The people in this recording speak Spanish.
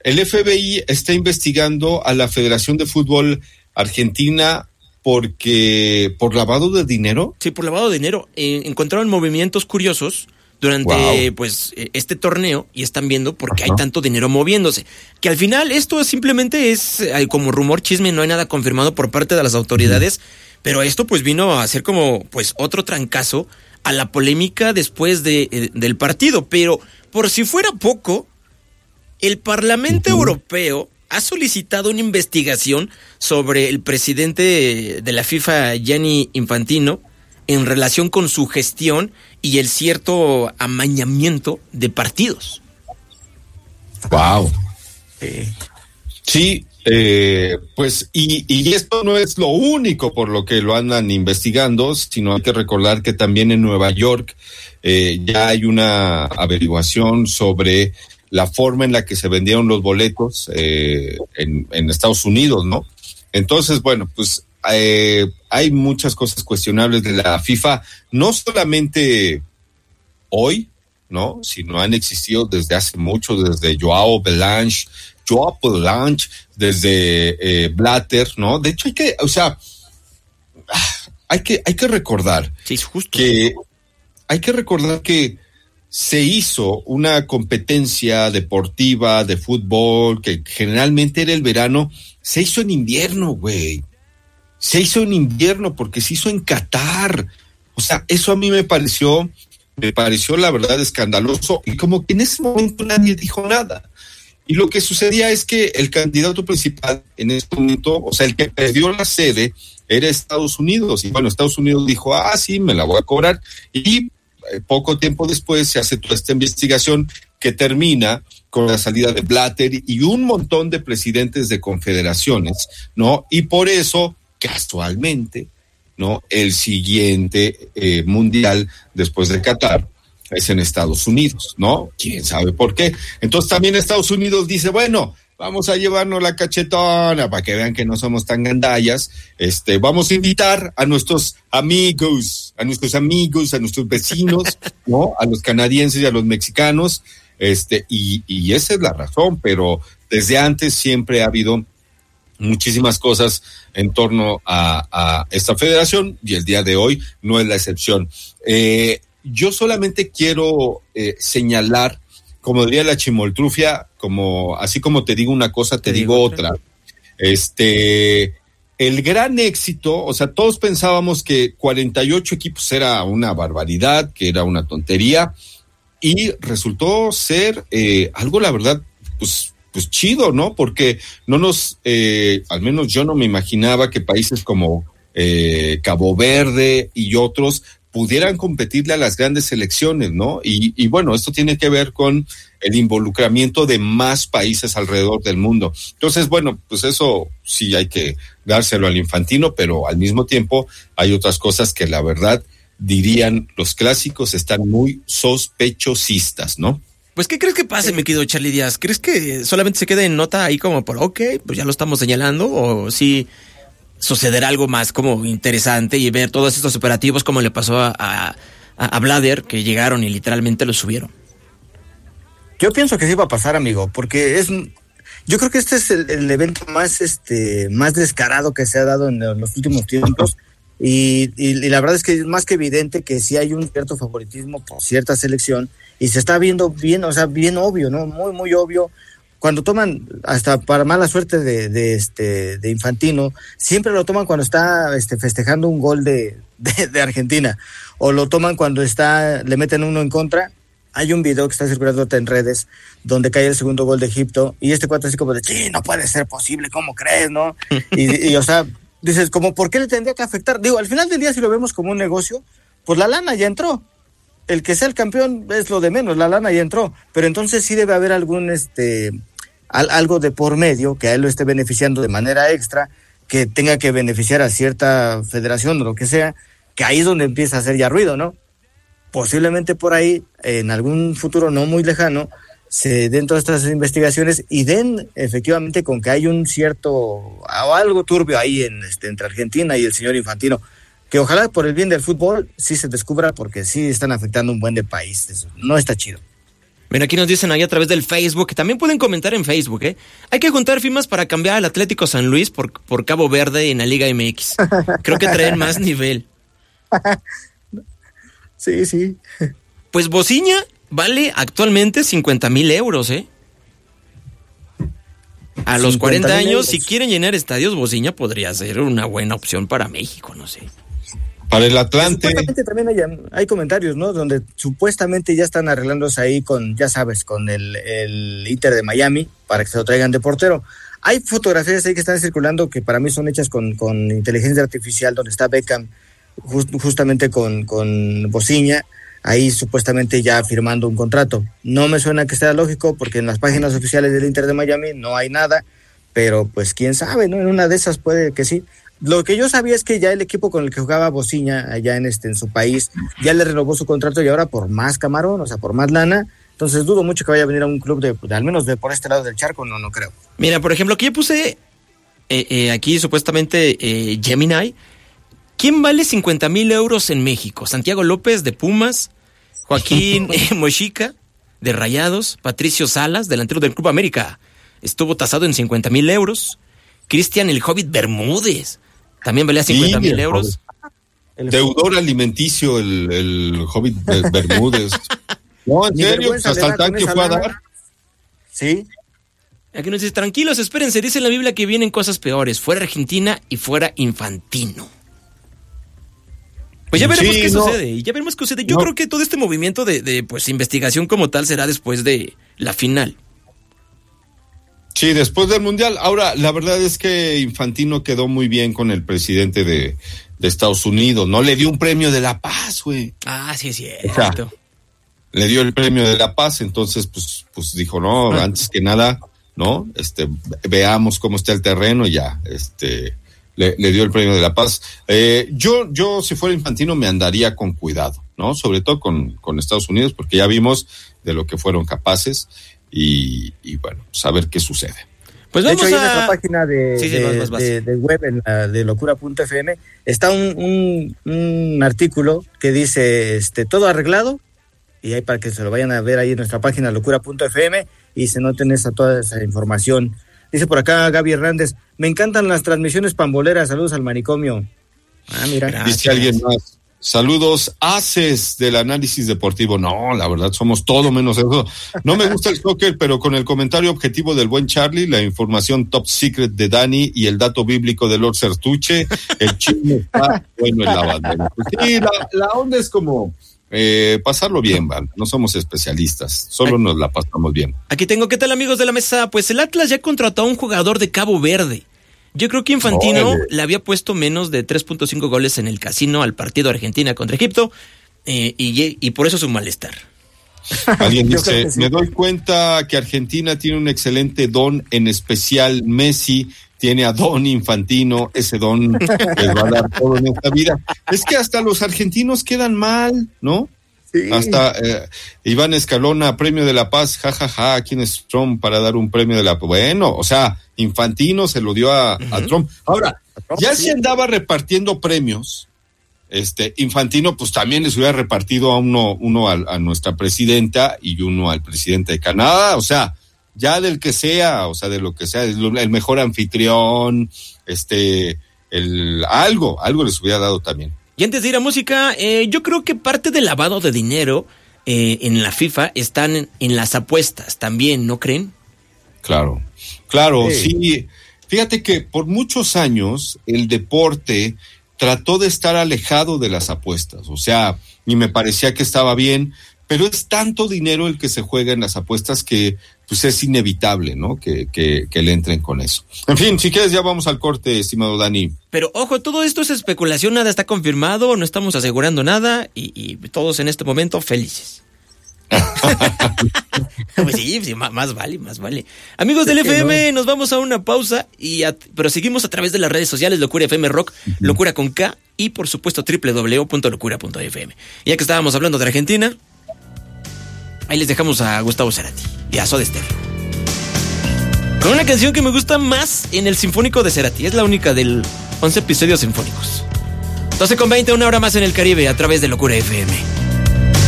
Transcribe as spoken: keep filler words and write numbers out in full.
el F B I está investigando a la Federación de Fútbol Argentina porque por lavado de dinero. Sí, por lavado de dinero. Eh, encontraron movimientos curiosos durante wow. pues este torneo y están viendo por qué hay tanto dinero moviéndose. Que al final esto simplemente es eh, como rumor, chisme, no hay nada confirmado por parte de las autoridades, uh-huh. pero esto pues vino a ser como pues otro trancazo a la polémica después de, eh, del partido. Pero por si fuera poco, el Parlamento uh-huh. Europeo ha solicitado una investigación sobre el presidente de la FIFA, Gianni Infantino, en relación con su gestión y el cierto amañamiento de partidos. Wow. Eh. Sí, eh, pues, y, y esto no es lo único por lo que lo andan investigando, sino hay que recordar que también en Nueva York eh, ya hay una averiguación sobre la forma en la que se vendieron los boletos eh, en, en Estados Unidos, ¿no? Entonces, bueno, pues eh, hay muchas cosas cuestionables de la FIFA, no solamente hoy, ¿no? Sino han existido desde hace mucho, desde Joao Belange, Joao Belange, desde eh, Blatter, ¿no? De hecho, hay que, o sea, hay que, hay que recordar sí, es justo. que hay que recordar que se hizo una competencia deportiva de fútbol que generalmente era el verano, se hizo en invierno, güey. Se hizo en invierno porque se hizo en Qatar. O sea, eso a mí me pareció, me pareció la verdad escandaloso y como que en ese momento nadie dijo nada. Y lo que sucedía es que el candidato principal en ese momento, o sea, el que perdió la sede era Estados Unidos. Y bueno, Estados Unidos dijo, ah, sí, me la voy a cobrar. Y poco tiempo después se hace toda esta investigación que termina con la salida de Blatter y un montón de presidentes de confederaciones, ¿no? Y por eso, casualmente, ¿no? El siguiente eh, mundial después de Qatar es en Estados Unidos, ¿no? ¿Quién sabe por qué? Entonces también Estados Unidos dice, bueno, vamos a llevarnos la cachetona para que vean que no somos tan gandallas. Este, vamos a invitar a nuestros amigos, a nuestros amigos, a nuestros vecinos, ¿no? A los canadienses y a los mexicanos, este, y, y esa es la razón, pero desde antes siempre ha habido muchísimas cosas en torno a, a esta federación y el día de hoy no es la excepción. Eh, yo solamente quiero eh, señalar, como diría la chimoltrufia, como así como te digo una cosa, te, te digo, digo otra. otra. Este, el gran éxito, o sea, todos pensábamos que cuarenta y ocho equipos era una barbaridad, que era una tontería, y resultó ser eh, algo, la verdad, pues, pues chido, ¿no? Porque no nos, eh, al menos yo no me imaginaba que países como eh, Cabo Verde y otros pudieran competirle a las grandes selecciones, ¿no? Y, y bueno, esto tiene que ver con el involucramiento de más países alrededor del mundo. Entonces, bueno, pues eso sí hay que dárselo al Infantino, pero al mismo tiempo hay otras cosas que la verdad dirían los clásicos están muy sospechosistas, ¿no? Pues, ¿qué crees que pase, mi querido Charlie Díaz? ¿Crees que solamente se quede en nota ahí como por, ok, pues ya lo estamos señalando, o sí sucederá algo más como interesante y ver todos estos operativos como le pasó a, a, a Blatter, que llegaron y literalmente lo subieron? Yo pienso que sí va a pasar, amigo, porque es, yo creo que este es el, el evento más, este, más descarado que se ha dado en los últimos tiempos. Y, y, y la verdad es que es más que evidente que sí hay un cierto favoritismo por cierta selección y se está viendo bien, o sea, bien obvio, ¿no? Muy, muy obvio. Cuando toman, hasta para mala suerte de, de este de Infantino, siempre lo toman cuando está este, festejando un gol de, de, de Argentina, o lo toman cuando está le meten uno en contra. Hay un video que está circulando en redes donde cae el segundo gol de Egipto y este cuate así como de, sí, no puede ser posible, ¿cómo crees, no? Y, y o sea, dices, como, ¿por qué le tendría que afectar? Digo, al final del día, si lo vemos como un negocio, pues la lana ya entró. El que sea el campeón es lo de menos, la lana ya entró. Pero entonces sí debe haber algún, este, al, algo de por medio que a él lo esté beneficiando de manera extra, que tenga que beneficiar a cierta federación o lo que sea, que ahí es donde empieza a hacer ya ruido, ¿no? Posiblemente por ahí, en algún futuro no muy lejano, se den todas estas investigaciones y den efectivamente con que hay un cierto o algo turbio ahí en este entre Argentina y el señor Infantino, que ojalá por el bien del fútbol sí se descubra, porque sí están afectando un buen de país. Eso no está chido. Mira, aquí nos dicen ahí a través del Facebook, que también pueden comentar en Facebook, ¿eh? Hay que juntar firmas para cambiar al Atlético San Luis por, por Cabo Verde en la Liga M X. Creo que traen más nivel. Sí, sí. Pues Bociña vale actualmente cincuenta mil euros, ¿eh? A los cuarenta años, euros. Si quieren llenar estadios, Bociña podría ser una buena opción para México, no sé. Para el Atlante. Supuestamente también hay, hay comentarios, ¿no? Donde supuestamente ya están arreglándose ahí con, ya sabes, con el, el Inter de Miami para que se lo traigan de portero. Hay fotografías ahí que están circulando que para mí son hechas con, con inteligencia artificial, donde está Beckham just, justamente con, con Bociña, ahí supuestamente ya firmando un contrato. No me suena que sea lógico porque en las páginas oficiales del Inter de Miami no hay nada, pero pues quién sabe, ¿no? En una de esas puede que sí. Lo que yo sabía es que ya el equipo con el que jugaba Bociña allá en este en su país ya le renovó su contrato y ahora por más camarón, o sea, por más lana. Entonces dudo mucho que vaya a venir a un club de, de al menos de por este lado del charco, no, no creo. Mira, por ejemplo, aquí yo puse eh, eh, aquí supuestamente eh, Gemini. ¿Quién vale cincuenta mil euros en México? Santiago López de Pumas, Joaquín eh, Mochica de Rayados, Patricio Salas, delantero del Club América, estuvo tasado en cincuenta mil euros. Cristian el Hobbit Bermúdez también valía cincuenta mil sí, euros. El deudor alimenticio, el, el Hobbit Bermúdez. No, en serio, hasta el tanque fue a dar. Sí. Aquí nos dice, tranquilos, espérense, dice en la Biblia que vienen cosas peores, fuera Argentina y fuera Infantino. Pues ya veremos sí, qué no, sucede, ya veremos qué sucede. Yo no. creo que todo este movimiento de, de pues investigación como tal será después de la final. Sí, después del Mundial. Ahora, la verdad es que Infantino quedó muy bien con el presidente de, de Estados Unidos. No le dio un premio de la paz, güey. Ah, sí, es cierto. O sea, le dio el premio de la paz, entonces, pues, pues dijo, no, ah. antes que nada, ¿no? Este, veamos cómo está el terreno y ya, este, le, le dio el premio de la paz. Eh, yo, yo, si fuera Infantino, me andaría con cuidado, ¿no? Sobre todo con, con Estados Unidos, porque ya vimos de lo que fueron capaces. Y, y bueno, saber qué sucede. Pues vamos de hecho, a... ahí en nuestra página de, sí, sí, de, vas, vas. de, de web, en la de locura punto f m, está un, un, un artículo que dice este todo arreglado, y ahí para que se lo vayan a ver ahí en nuestra página locura punto f m y se noten esa, toda esa información. Dice por acá Gaby Hernández, me encantan las transmisiones pamboleras, saludos al manicomio. Ah, mira. Gracias. Dice alguien más. Saludos, haces del análisis deportivo. No, la verdad, somos todo menos eso. No me gusta el soccer, pero con el comentario objetivo del buen Charlie, la información top secret de Dani y el dato bíblico de Lord Sertuche, el chisme está bueno en la bandera. Pues sí, la, la onda es como eh, pasarlo bien, van. No somos especialistas, solo nos la pasamos bien. Aquí tengo, ¿qué tal, amigos de la mesa? Pues el Atlas ya contrató a un jugador de Cabo Verde. Yo creo que Infantino Oye. le había puesto menos de tres punto cinco goles en el casino al partido Argentina contra Egipto eh, y, y por eso su malestar. Alguien dice, sí. me doy cuenta que Argentina tiene un excelente don, en especial Messi tiene a don Infantino, ese don les va a dar todo en esta vida. Es que hasta los argentinos quedan mal, ¿no? Sí. Hasta eh, Iván Escalona, premio de la paz, jajaja, ja, ja, ¿quién es Trump para dar un premio de la paz? Bueno, o sea, Infantino se lo dio a, uh-huh. a Trump. Ahora, Trump, ya sí. se andaba repartiendo premios, este, Infantino pues también les hubiera repartido a uno, uno a, a nuestra presidenta y uno al presidente de Canadá, o sea, ya del que sea, o sea, de lo que sea, el mejor anfitrión, este, el, algo, algo les hubiera dado también. Y antes de ir a música, eh, yo creo que parte del lavado de dinero eh, en la FIFA están en, en las apuestas también, ¿no creen? Claro, claro, sí. sí. Fíjate que por muchos años el deporte trató de estar alejado de las apuestas, o sea, y me parecía que estaba bien, pero es tanto dinero el que se juega en las apuestas que pues es inevitable, ¿no? Que, que, que le entren con eso. En fin, si quieres ya vamos al corte, estimado Dani. Pero ojo, todo esto es especulación, nada está confirmado, no estamos asegurando nada y, y todos en este momento felices. Pues sí, sí, más vale, más vale. Amigos del F M, no. Nos vamos a una pausa, y a, pero seguimos a través de las redes sociales, Locura F M Rock, uh-huh. Locura con K y por supuesto doble u doble u doble u punto locura punto f m. Ya que estábamos hablando de Argentina, ahí les dejamos a Gustavo Cerati y a Soda Stereo con una canción que me gusta más en el Sinfónico de Cerati. Es la única del once episodios sinfónicos. doce con veinte, una hora más en el Caribe a través de Locura F M.